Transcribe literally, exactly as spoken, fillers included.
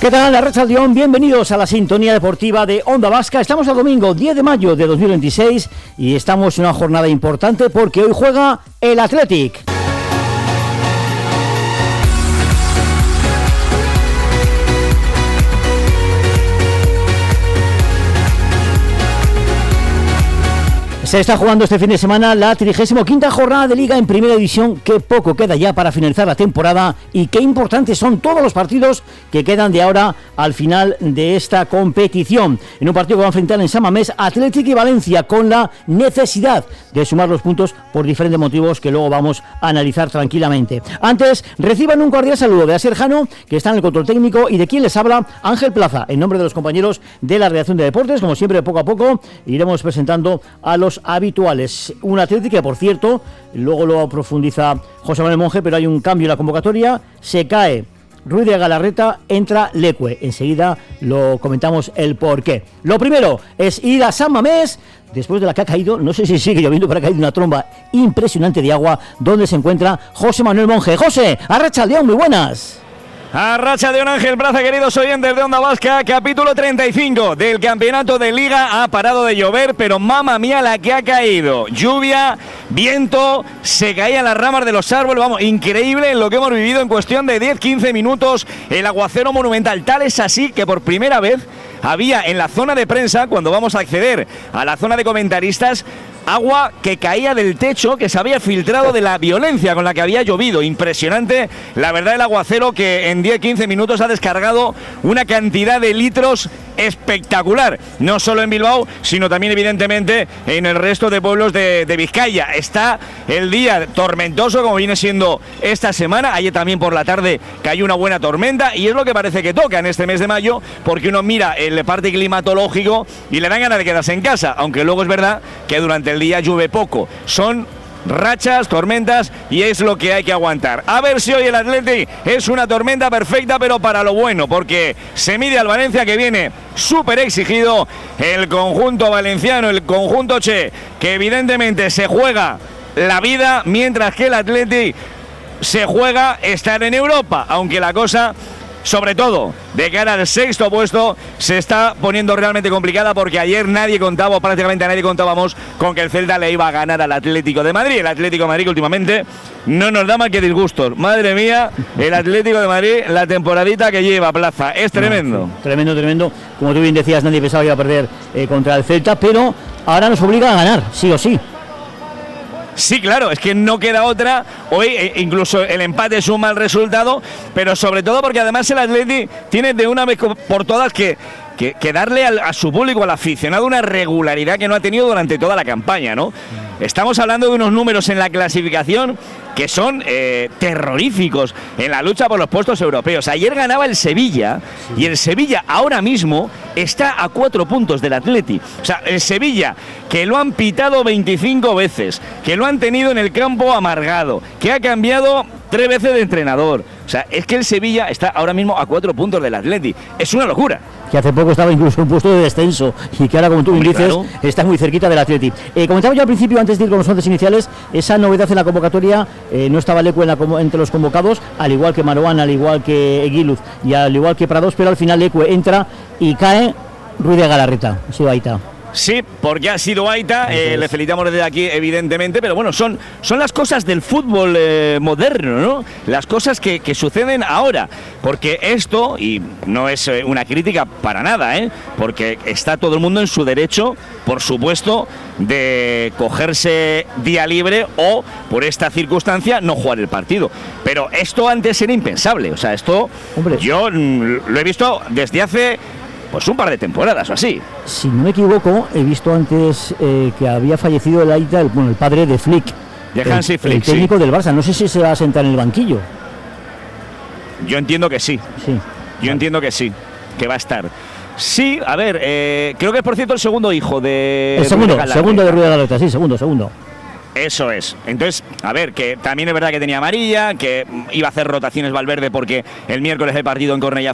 ¿Qué tal, Arratsaldeon? Bienvenidos a la sintonía deportiva de Onda Vasca. Estamos el domingo diez de mayo de dos mil veintiséis y estamos en una jornada importante porque hoy juega el Athletic. Se está jugando este fin de semana la trigésima quinta jornada de Liga en Primera División. Qué poco queda ya para finalizar la temporada y qué importantes son todos los partidos que quedan de ahora al final de esta competición. En un partido que va a enfrentar en San Mamés Athletic y Valencia, con la necesidad de sumar los puntos por diferentes motivos que luego vamos a analizar tranquilamente. Antes, reciban un cordial saludo de Asier Jano, que está en el control técnico, y de quien les habla, Ángel Plaza, en nombre de los compañeros de la redacción de deportes. Como siempre, poco a poco iremos presentando a los habituales. Un Athletic que, por cierto, luego lo profundiza José Manuel Monje, pero hay un cambio en la convocatoria. Se cae Ruiz de Galarreta, entra Leque. Enseguida lo comentamos el porqué. Lo primero es ir a San Mamés, después de la que ha caído, no sé si sigue lloviendo, pero ha caído una tromba impresionante de agua, donde se encuentra José Manuel Monje. José, Arratsaldeon, muy buenas. Arratsaldeon, Ángel Plaza, queridos oyentes de Onda Vasca. Capítulo treinta y cinco del campeonato de Liga. Ha parado de llover, pero mamma mía la que ha caído. Lluvia, viento, se caían las ramas de los árboles. Vamos, increíble lo que hemos vivido en cuestión de diez a quince minutos. El aguacero monumental. Tal es así que por primera vez había en la zona de prensa, cuando vamos a acceder a la zona de comentaristas, agua que caía del techo, que se había filtrado de la violencia con la que había llovido. Impresionante, la verdad, el aguacero, que en diez a quince minutos ha descargado una cantidad de litros espectacular, no solo en Bilbao, sino también evidentemente en el resto de pueblos de, de Vizcaya. Está el día tormentoso, como viene siendo esta semana. Ayer también por la tarde cayó una buena tormenta, y es lo que parece que toca en este mes de mayo, porque uno mira el parte climatológico y le dan ganas de quedarse en casa, aunque luego es verdad que durante el día llueve poco. Son rachas, tormentas, y es lo que hay que aguantar. A ver si hoy el Athletic es una tormenta perfecta, pero para lo bueno, porque se mide al Valencia, que viene súper exigido. El conjunto valenciano, el conjunto che, que evidentemente se juega la vida, mientras que el Athletic se juega estar en Europa, aunque la cosa, sobre todo de cara al sexto puesto, se está poniendo realmente complicada, porque ayer nadie contaba, o prácticamente nadie contábamos, con que el Celta le iba a ganar al Atlético de Madrid. El Atlético de Madrid, que últimamente no nos da más que disgustos. Madre mía, el Atlético de Madrid, la temporadita que lleva, Plaza, es tremendo. No, sí, tremendo, tremendo. Como tú bien decías, nadie pensaba que iba a perder eh, contra el Celta, pero ahora nos obliga a ganar, sí o sí. Sí, claro, es que no queda otra. Hoy eh, incluso el empate es un mal resultado, pero sobre todo porque además el Atleti tiene de una vez por todas que, que, que darle al, a su público, al aficionado, una regularidad que no ha tenido durante toda la campaña, ¿no? Estamos hablando de unos números en la clasificación que son eh, terroríficos en la lucha por los puestos europeos. Ayer ganaba el Sevilla, y el Sevilla ahora mismo está a cuatro puntos del Atleti. O sea, el Sevilla, que lo han pitado veinticinco veces, que lo han tenido en el campo amargado, que ha cambiado tres veces de entrenador. O sea, es que el Sevilla está ahora mismo a cuatro puntos del Atleti. Es una locura. Que hace poco estaba incluso en un puesto de descenso y que ahora, como tú bien dices, claro, está muy cerquita del Atleti. Eh, comentaba yo al principio, antes de ir con los once iniciales, esa novedad en la convocatoria. Eh, no estaba Leque en la, entre los convocados, al igual que Marouane, al igual que Eguiluz y al igual que Prados, pero al final Leque entra y cae Ruiz de Galarreta. Ha sido Aita. Sí, porque ha sido Aita, eh, le felicitamos desde aquí, evidentemente, pero bueno, son, son las cosas del fútbol eh, moderno, ¿no? Las cosas que, que suceden ahora, porque esto, y no es eh, una crítica para nada, ¿eh? Porque está todo el mundo en su derecho, por supuesto, de cogerse día libre o, por esta circunstancia, no jugar el partido. Pero esto antes era impensable, o sea, esto, hombre, yo mm, lo he visto desde hace pues un par de temporadas o así. Si no me equivoco, he visto antes eh, que había fallecido el Aita, el, bueno, el padre de Flick, de Hansi el, Flick, el técnico sí, del Barça. No sé si se va a sentar en el banquillo. Yo entiendo que sí. Sí. Yo vale. entiendo que sí, que va a estar. Sí, a ver, eh, creo que es, por cierto, el segundo hijo de... El segundo, de segundo de Ruiz de Galarreta, sí, segundo, segundo. Eso es. Entonces, a ver, que también es verdad que tenía amarilla, que iba a hacer rotaciones Valverde porque el miércoles el partido en Cornellá